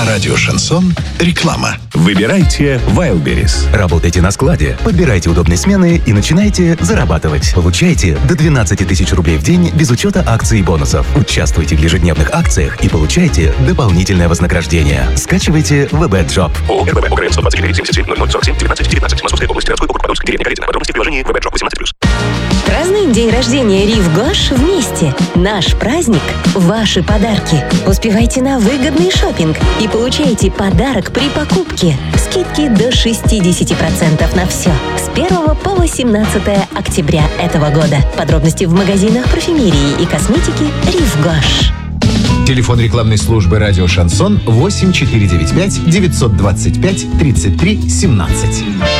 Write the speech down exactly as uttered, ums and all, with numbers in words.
На радио «Шансон» реклама. Выбирайте Wildberries. Работайте на складе, подбирайте удобные смены и начинайте зарабатывать. Получайте до двенадцать тысяч рублей в день без учета акций и бонусов. Участвуйте в ежедневных акциях и получайте дополнительное вознаграждение. Скачивайте вэ бэ джоб. ООО эр бэ бэ ОГРН сто двадцать четыре семьдесят семь ноль ноль сорок семь девятнадцать девятнадцать. Московская область, городской округ Подольск, деревня Корягина. Подробности в приложении вэ бэ джоб восемнадцать плюс. Празднуем день рождения Рив Гош вместе. Наш праздник – ваши подарки. Успевайте на выгодный шопинг и получайте подарок при покупке. Скидки до шестьдесят процентов на все. С первого по восемнадцатое октября этого года. Подробности в магазинах парфюмерии и косметики Рив Гош. Телефон рекламной службы «Радио Шансон» восемь четыре девять пять девятьсот двадцать пять тридцать три семнадцать.